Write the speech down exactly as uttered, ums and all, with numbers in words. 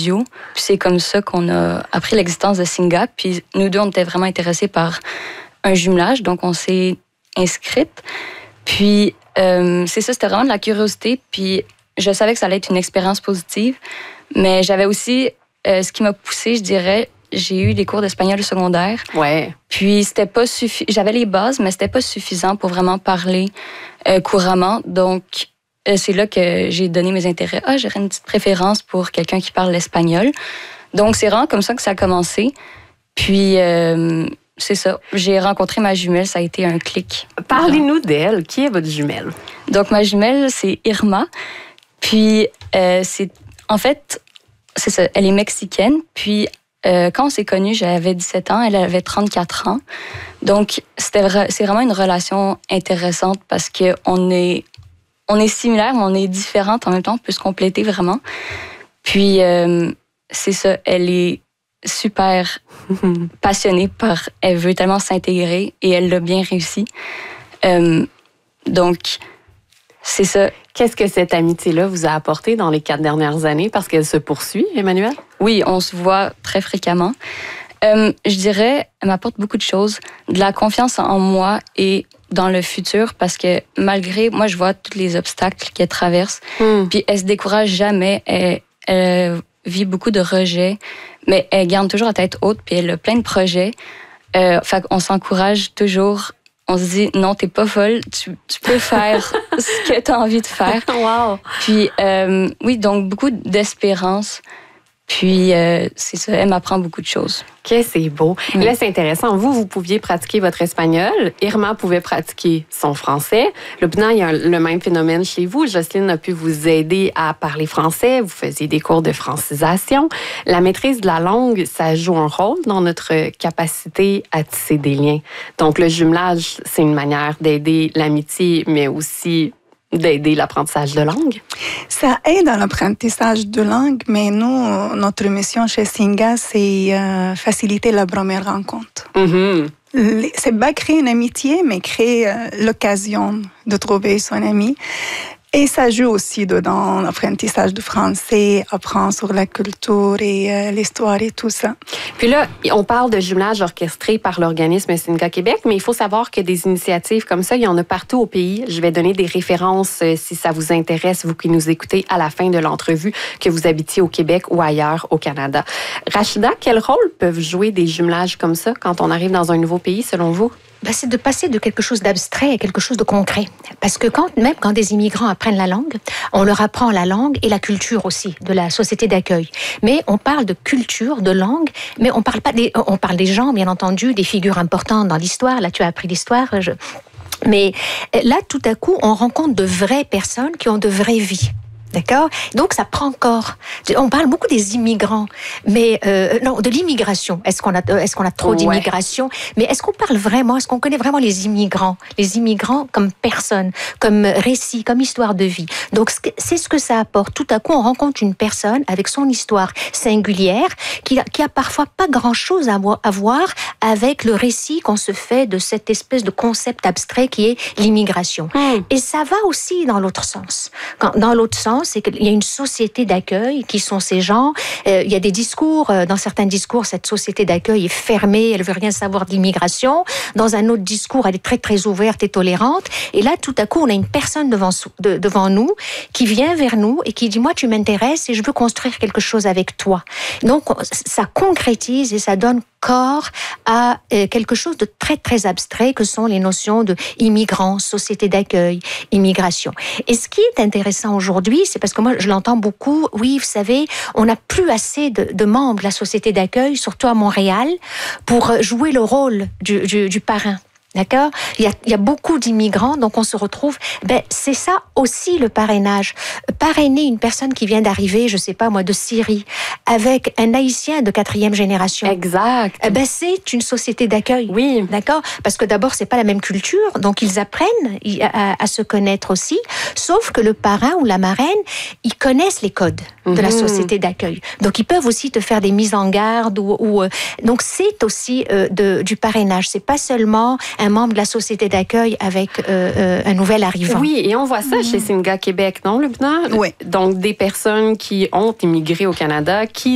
audio. Puis c'est comme ça qu'on a appris l'existence de Singa. Puis nous deux, on était vraiment intéressés par un jumelage, donc on s'est inscrites. Puis euh, c'est ça, c'était vraiment de la curiosité. Puis je savais que ça allait être une expérience positive, mais j'avais aussi, euh, ce qui m'a poussée, je dirais, j'ai eu des cours d'espagnol secondaire. Ouais. Puis c'était pas suffi- j'avais les bases, mais c'était pas suffisant pour vraiment parler euh, couramment. Donc euh, c'est là que j'ai donné mes intérêts. Ah, j'aurais une petite préférence pour quelqu'un qui parle l'espagnol. Donc c'est vraiment comme ça que ça a commencé. Puis euh, c'est ça. J'ai rencontré ma jumelle, ça a été un clic. Parlez-nous d'elle. Qui est votre jumelle? Donc ma jumelle, c'est Irma. Puis euh, c'est en fait, c'est ça. Elle est mexicaine. Puis Euh, quand on s'est connus, j'avais dix-sept ans, elle avait trente-quatre ans. Donc, c'était vra- c'est vraiment une relation intéressante parce qu'on est, on est similaires, mais on est différentes en même temps. On peut se compléter vraiment. Puis, euh, c'est ça, elle est super passionnée par... Elle veut tellement s'intégrer et elle l'a bien réussi. Euh, donc, c'est ça. Qu'est-ce que cette amitié-là vous a apporté dans les quatre dernières années? Parce qu'elle se poursuit, Emmanuelle? Oui, on se voit très fréquemment. Euh, je dirais, elle m'apporte beaucoup de choses, de la confiance en moi et dans le futur, parce que malgré, moi, je vois tous les obstacles qu'elle traverse, mm. puis elle se décourage jamais, elle, elle vit beaucoup de rejets, mais elle garde toujours la tête haute, puis elle a plein de projets. Euh, fait qu'on s'encourage toujours. On se dit, non, t'es pas folle, tu, tu peux faire ce que t'as envie de faire. Wow! Puis, euh, oui, donc beaucoup d'espérance. Puis, euh, c'est ça, elle m'apprend beaucoup de choses. Que c'est beau. Oui. Là, c'est intéressant. Vous, vous pouviez pratiquer votre espagnol. Irma pouvait pratiquer son français. Lubna, il y a le même phénomène chez vous. Jocelyne a pu vous aider à parler français. Vous faisiez des cours de francisation. La maîtrise de la langue, ça joue un rôle dans notre capacité à tisser des liens. Donc, le jumelage, c'est une manière d'aider l'amitié, mais aussi d'aider l'apprentissage de langue? Ça aide dans l'apprentissage de langue, mais nous, notre mission chez Singa, c'est euh, faciliter la première rencontre. Mm-hmm. C'est pas créer une amitié, mais créer euh, l'occasion de trouver son ami. Et ça joue aussi dedans l'apprentissage du français, apprendre sur la culture et euh, l'histoire et tout ça. Puis là, on parle de jumelage orchestré par l'organisme Singa Québec, mais il faut savoir que des initiatives comme ça, il y en a partout au pays. Je vais donner des références euh, si ça vous intéresse, vous qui nous écoutez à la fin de l'entrevue, que vous habitiez au Québec ou ailleurs au Canada. Rachida, quel rôle peuvent jouer des jumelages comme ça quand on arrive dans un nouveau pays, selon vous? Ben, c'est de passer de quelque chose d'abstrait à quelque chose de concret. Parce que quand, même quand des immigrants apprennent la langue, on leur apprend la langue et la culture aussi de la société d'accueil. Mais on parle de culture, de langue, mais on parle pas des, on parle des gens, bien entendu, des figures importantes dans l'histoire. Là, tu as appris l'histoire. Je... Mais là, tout à coup, on rencontre de vraies personnes qui ont de vraies vies. D'accord? Donc, ça prend corps. On parle beaucoup des immigrants, mais euh, non, de l'immigration. Est-ce qu'on a, est-ce qu'on a trop ouais. d'immigration? Mais est-ce qu'on parle vraiment, est-ce qu'on connaît vraiment les immigrants? Les immigrants comme personne, comme récit, comme histoire de vie. Donc, c'est ce que ça apporte. Tout à coup, on rencontre une personne avec son histoire singulière qui a, qui a parfois pas grand-chose à voir avec le récit qu'on se fait de cette espèce de concept abstrait qui est l'immigration. Mmh. Et ça va aussi dans l'autre sens. Quand, dans l'autre sens, c'est qu'il y a une société d'accueil qui sont ces gens. Euh, il y a des discours, euh, dans certains discours, cette société d'accueil est fermée, elle veut rien savoir d'immigration. Dans un autre discours, elle est très très ouverte et tolérante. Et là, tout à coup, on a une personne devant, de, devant nous qui vient vers nous et qui dit, moi, tu m'intéresses et je veux construire quelque chose avec toi. Donc, ça concrétise et ça donne corps à euh, quelque chose de très très abstrait que sont les notions de immigrants, société d'accueil, immigration. Et ce qui est intéressant aujourd'hui, c'est parce que moi je l'entends beaucoup, oui, vous savez, on n'a plus assez de, de membres de la société d'accueil, surtout à Montréal, pour jouer le rôle du, du, du parrain. D'accord? Il y a, il y a beaucoup d'immigrants, donc on se retrouve. Ben, c'est ça aussi le parrainage. Parrainer une personne qui vient d'arriver, je sais pas moi, de Syrie, avec un Haïtien de quatrième génération. Exact. Ben, c'est une société d'accueil. Oui. D'accord? Parce que d'abord, c'est pas la même culture, donc ils apprennent à, à, à se connaître aussi. Sauf que le parrain ou la marraine, ils connaissent les codes de mmh. la société d'accueil. Donc ils peuvent aussi te faire des mises en garde ou, ou euh, donc c'est aussi euh, de, du parrainage. C'est pas seulement un membre de la société d'accueil avec euh, euh, un nouvel arrivant. Oui, et on voit ça mmh. chez Singa Québec, non, Lubna? Oui. Donc, des personnes qui ont immigré au Canada, qui